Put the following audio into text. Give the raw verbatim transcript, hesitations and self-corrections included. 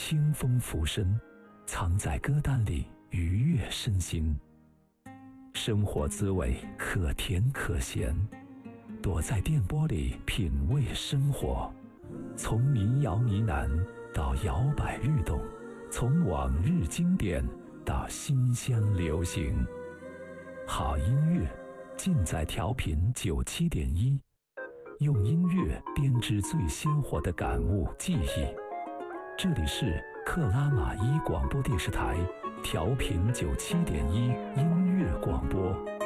清风拂身，藏在歌单里愉悦身心。生活滋味可甜可咸，躲在电波里品味生活。从民谣呢喃到摇摆律动，从往日经典到新鲜流行。好音乐尽在调频九七点一，用音乐编织最鲜活的感悟记忆。这里是克拉玛依广播电视台调频九七点一音乐广播。